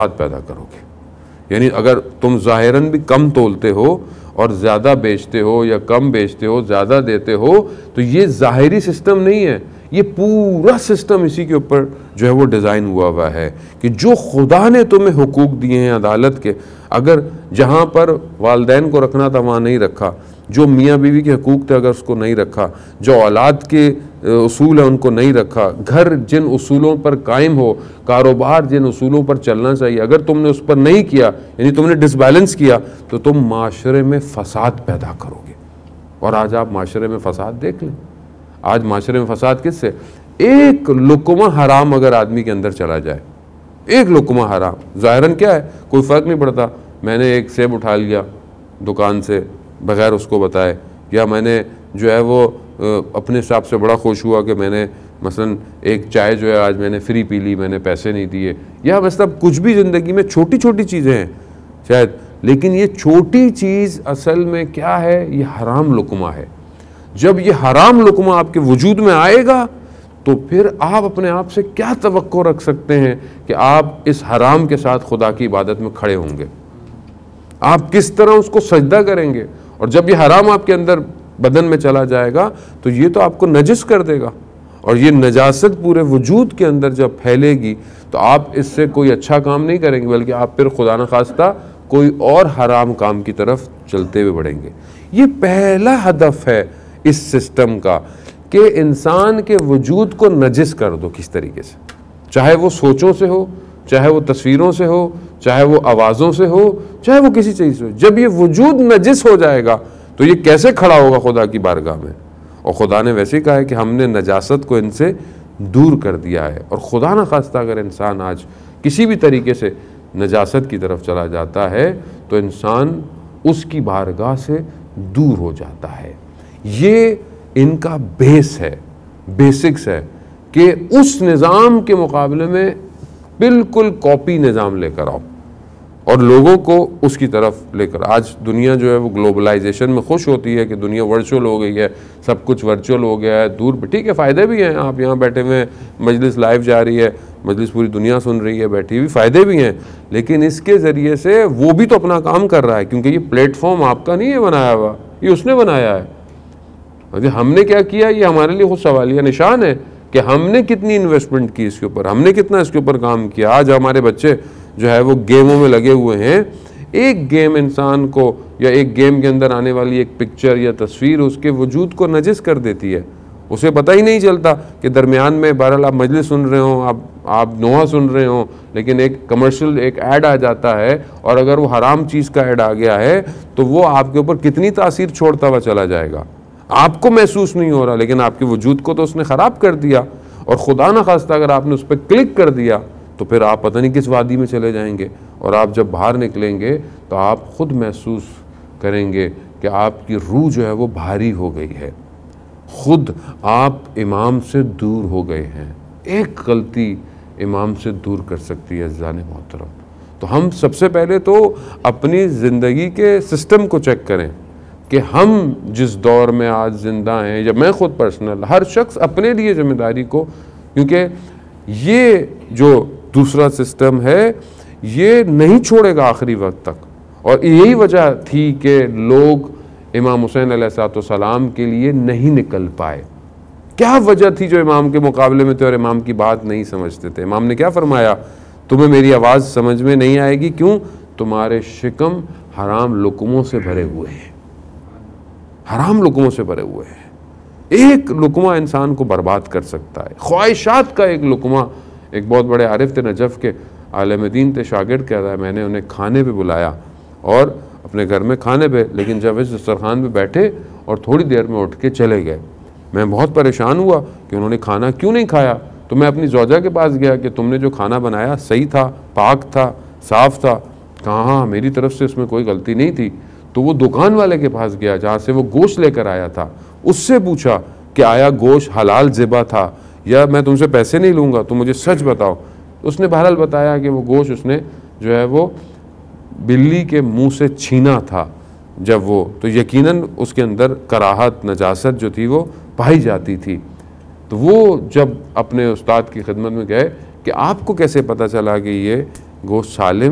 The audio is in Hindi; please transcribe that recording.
पैदा करोगे। यानी अगर तुम ज़ाहिरन भी कम तोलते हो और ज़्यादा बेचते हो या कम बेचते हो, ज़्यादा देते हो, तो ये ज़ाहिरी सिस्टम नहीं है, ये पूरा सिस्टम इसी के ऊपर जो है वो डिज़ाइन हुआ है कि जो खुदा ने तुम्हें हुकूक दिए हैं अदालत के, अगर जहाँ पर वालदैन को रखना था वहाँ नहीं रखा, जो मियाँ बीवी के हकूक़ थे अगर उसको नहीं रखा, जो औलाद के उसूल है उनको नहीं रखा, घर जिन उसूलों पर कायम हो, कारोबार जिन उसूलों पर चलना चाहिए, अगर तुमने उस पर नहीं किया, यानी तुमने डिसबैलेंस किया, तो तुम माशरे में फसाद पैदा करोगे। और आज आप माशरे में फसाद देख लें। आज माशरे में फसाद किससे? एक लुक़मा हराम अगर आदमी के अंदर चला जाए, एक लुक़मा हराम, ज़ाहिरन क्या है, कोई फ़र्क नहीं पड़ता, मैंने एक सेब उठा लिया दुकान से बग़ैर उसको बताए, या मैंने जो है वो अपने हिसाब से बड़ा खुश हुआ कि मैंने मसलन एक चाय जो है आज मैंने फ्री पी ली, मैंने पैसे नहीं दिए, या मतलब कुछ भी ज़िंदगी में छोटी छोटी चीज़ें हैं शायद, लेकिन ये छोटी चीज़ असल में क्या है, ये हराम लुक़मा है। जब ये हराम लुक़मा आपके वजूद में आएगा तो फिर आप अपने आप से क्या तवक्को रख सकते हैं कि आप इस हराम के साथ खुदा की इबादत में खड़े होंगे, आप किस तरह उसको सजदा करेंगे। और जब ये हराम आपके अंदर बदन में चला जाएगा तो ये तो आपको नजिस कर देगा, और ये नजासत पूरे वजूद के अंदर जब फैलेगी तो आप इससे कोई अच्छा काम नहीं करेंगे, बल्कि आप फिर खुदा न खास्ता कोई और हराम काम की तरफ चलते हुए बढ़ेंगे। ये पहला हदफ है इस सिस्टम का कि इंसान के वजूद को नजिस कर दो किस तरीके से, चाहे वो सोचों से हो, चाहे वो तस्वीरों से हो, चाहे वो आवाज़ों से हो, चाहे वो किसी चीज़ से हो। जब ये वजूद नजिस हो जाएगा तो ये कैसे खड़ा होगा खुदा की बारगाह में। और खुदा ने वैसे ही कहा है कि हमने नजासत को इनसे दूर कर दिया है। और खुदा न खास्ता अगर इंसान आज किसी भी तरीके से नजासत की तरफ चला जाता है तो इंसान उसकी बारगाह से दूर हो जाता है। ये इनका बेस है, बेसिक्स है कि उस निज़ाम के मुकाबले में बिल्कुल कॉपी निज़ाम लेकर आओ और लोगों को उसकी तरफ लेकर। आज दुनिया जो है वो ग्लोबलाइजेशन में खुश होती है कि दुनिया वर्चुअल हो गई है, सब कुछ वर्चुअल हो गया है, दूर ठीक है, फ़ायदे भी हैं, आप यहाँ बैठे हुए मजलिस लाइव जा रही है, मजलिस पूरी दुनिया सुन रही है बैठी हुई, फ़ायदे भी हैं, लेकिन इसके ज़रिए से वो भी तो अपना काम कर रहा है, क्योंकि ये प्लेटफॉर्म आपका नहीं है बनाया हुआ, ये उसने बनाया है। हमने क्या किया ये हमारे लिए खुद सवालिया निशान है कि हमने कितनी इन्वेस्टमेंट की इसके ऊपर, हमने कितना इसके ऊपर काम किया। आज हमारे बच्चे जो है वो गेमों में लगे हुए हैं, एक गेम इंसान को या एक गेम के अंदर आने वाली एक पिक्चर या तस्वीर उसके वजूद को नजिस कर देती है, उसे पता ही नहीं चलता कि दरमियान में बहरहाल आप मजलिस सुन रहे हो, आप नोहा सुन रहे हो, लेकिन एक कमर्शियल एक ऐड आ जाता है, और अगर वो हराम चीज़ का ऐड आ गया है तो वो आपके ऊपर कितनी तासीर छोड़ता हुआ चला जाएगा, आपको महसूस नहीं हो रहा, लेकिन आपके वजूद को तो उसने ख़राब कर दिया। और खुदा न खास्ता अगर आपने उस पर क्लिक कर दिया तो फिर आप पता नहीं किस वादी में चले जाएंगे, और आप जब बाहर निकलेंगे तो आप ख़ुद महसूस करेंगे कि आपकी रूह जो है वो भारी हो गई है, ख़ुद आप इमाम से दूर हो गए हैं। एक गलती इमाम से दूर कर सकती है जाने मोहतरम। तो हम सबसे पहले तो अपनी ज़िंदगी के सिस्टम को चेक करें कि हम जिस दौर में आज ज़िंदा हैं, या मैं ख़ुद पर्सनल, हर शख्स अपने लिए ज़िम्मेदारी को, क्योंकि ये जो दूसरा सिस्टम है ये नहीं छोड़ेगा आखिरी वक्त तक। और यही वजह थी कि लोग इमाम हुसैन अलैहिस्सलाम के लिए नहीं निकल पाए। क्या वजह थी जो इमाम के मुकाबले में थे और इमाम की बात नहीं समझते थे? इमाम ने क्या फरमाया, तुम्हें मेरी आवाज़ समझ में नहीं आएगी, क्यों? तुम्हारे शिकम हराम लुकमों से भरे हुए हैं, हराम लुकमों से भरे हुए हैं। एक लुकमा इंसान को बर्बाद कर सकता है, ख्वाहिशात का एक लुकमा। एक बहुत बड़े आरिफ थे, नजफ़ के आलिम दीन थे, शागिर्द कहता है मैंने उन्हें खाने पे बुलाया और अपने घर में खाने पे, लेकिन जब इस दस्तरखान पे बैठे और थोड़ी देर में उठ के चले गए। मैं बहुत परेशान हुआ कि उन्होंने खाना क्यों नहीं खाया। तो मैं अपनी ज़ौजा के पास गया कि तुमने जो खाना बनाया सही था, पाक था, साफ़ था? कहा हाँ, मेरी तरफ से इसमें कोई गलती नहीं थी। तो वो दुकान वाले के पास गया जहाँ से वो गोश्त लेकर आया था, उससे पूछा कि आया गोश्त हलाल ज़िबा था, या मैं तुमसे पैसे नहीं लूँगा, तुम मुझे सच बताओ। उसने बहरहाल बताया कि वो गोश्त उसने जो है वो बिल्ली के मुंह से छीना था जब वो, तो यकीनन उसके अंदर कराहत, नजासत जो थी वो पाई जाती थी। तो वो जब अपने उस्ताद की खिदमत में गए कि आपको कैसे पता चला कि ये गोश्त सालिम